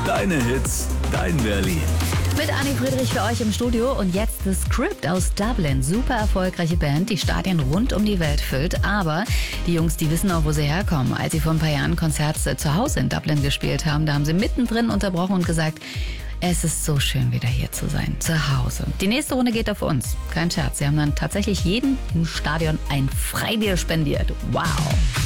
Deine Hits, dein Berlin. Mit Anni Friedrich für euch im Studio und jetzt The Script aus Dublin. Super erfolgreiche Band, die Stadien rund um die Welt füllt. Aber die Jungs, die wissen auch, wo sie herkommen. Als sie vor ein paar Jahren Konzerte zu Hause in Dublin gespielt haben, da haben sie mittendrin unterbrochen und gesagt, es ist so schön, wieder hier zu sein, zu Hause. Die nächste Runde geht auf uns. Kein Scherz, sie haben dann tatsächlich jedem im Stadion ein Freibier spendiert. Wow.